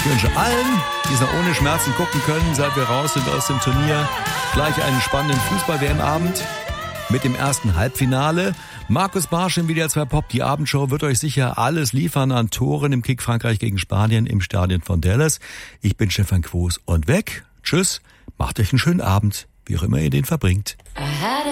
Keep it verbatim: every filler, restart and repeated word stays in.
Ich wünsche allen, die es noch ohne Schmerzen gucken können, seit wir raus sind aus dem Turnier, gleich einen spannenden Fußball-W M-Abend mit dem ersten Halbfinale. Markus Barsch im W D R zwei Pop, die Abendshow, wird euch sicher alles liefern an Toren im Kick Frankreich gegen Spanien im Stadion von Dallas. Ich bin Stefan Quos und weg. Tschüss, macht euch einen schönen Abend, wie auch immer ihr den verbringt.